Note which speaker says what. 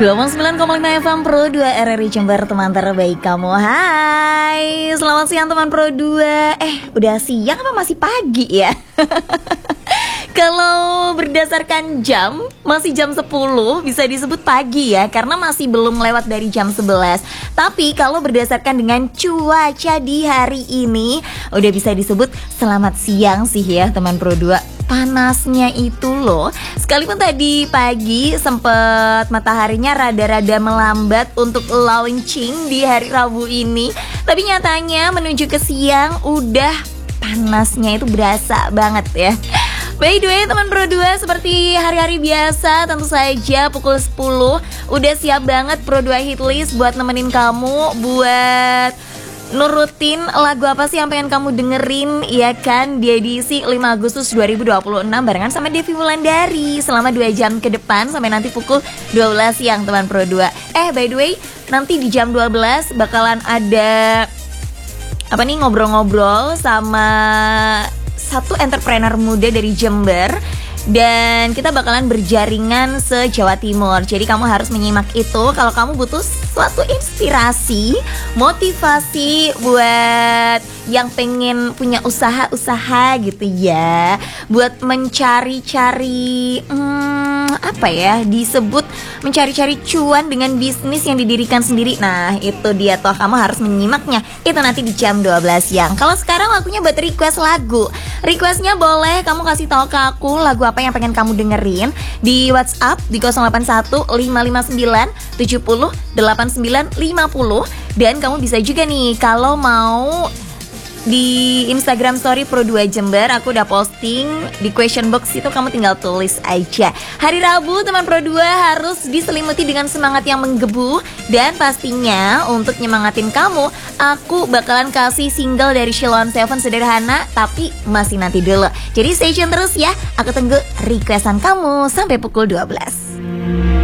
Speaker 1: 29,5 FM Pro 2 RRI Jember, teman terbaik kamu. Hai, selamat siang teman Pro 2. Udah siang apa masih pagi ya? Kalau berdasarkan jam, masih jam 10, bisa disebut pagi ya, karena masih belum lewat dari jam 11. Tapi kalau berdasarkan dengan cuaca di hari ini, udah bisa disebut selamat siang sih ya teman Pro 2. Panasnya itu loh, sekalipun tadi pagi sempet mataharinya rada-rada melambat untuk launching di hari Rabu ini, tapi nyatanya menuju ke siang udah panasnya itu berasa banget ya. By the way teman Pro 2, seperti hari-hari biasa tentu saja pukul 10 udah siap banget Pro 2 Hitlist buat nemenin kamu, buat nurutin lagu apa sih yang pengen kamu dengerin, ya kan? Di edisi 5 Agustus 2026 barengan sama Devi Wulandari selama 2 jam ke depan sampai nanti pukul 12 siang teman Pro 2. By the way, nanti di jam 12 bakalan ada apa nih, ngobrol-ngobrol sama satu entrepreneur muda dari Jember. Dan kita bakalan berjaringan se-Jawa Timur. Jadi kamu harus menyimak itu kalau kamu butuh suatu inspirasi, motivasi buat yang pengen punya usaha-usaha gitu ya, buat mencari-cari apa ya, disebut mencari-cari cuan dengan bisnis yang didirikan sendiri. Nah itu dia toh, kamu harus menyimaknya. Itu nanti di jam 12 siang. Kalau sekarang lagunya buat request lagu, requestnya boleh kamu kasih tahu ke aku lagu apa yang pengen kamu dengerin di WhatsApp di 081 559 70 89 50. Dan kamu bisa juga nih kalau mau di Instagram Story Pro 2 Jember, aku udah posting di question box itu, kamu tinggal tulis aja. Hari Rabu teman Pro 2 harus diselimuti dengan semangat yang menggebu. Dan pastinya untuk nyemangatin kamu, aku bakalan kasih single dari Sheila on 7 sederhana, tapi masih nanti dulu. Jadi stay tune terus ya, aku tunggu requestan kamu sampai pukul 12.